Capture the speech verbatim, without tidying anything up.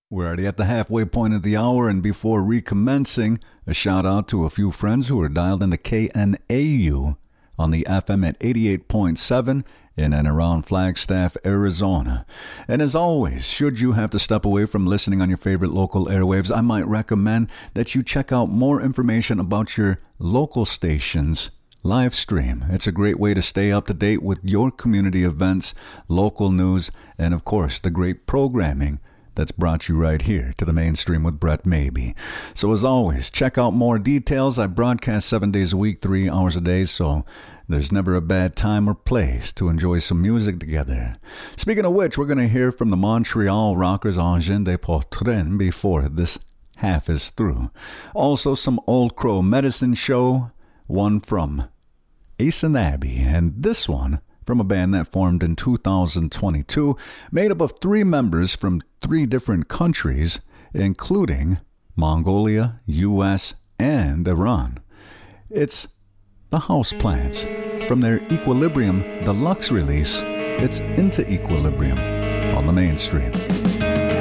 We're already at the halfway point of the hour, and before recommencing, a shout out to a few friends who are dialed into K N A U on the F M at eighty-eight point seven in and around Flagstaff, Arizona. And as always, should you have to step away from listening on your favorite local airwaves, I might recommend that you check out more information about your local station's live stream. It's a great way to stay up to date with your community events, local news, and of course, the great programming that's brought you right here to the mainstream with Brett Maybe. So as always, check out more details. I broadcast seven days a week, three hours a day, so there's never a bad time or place to enjoy some music together. Speaking of which, we're going to hear from the Montreal rockers Engin de Portren before this half is through. Also, some Old Crow Medicine Show, one from Ace Abbey, and this one from a band that formed in two thousand twenty-two, made up of three members from three different countries, including Mongolia, U S, and Iran. It's the Houseplants from their Equilibrium Deluxe release. It's Into Equilibrium on the mainstream.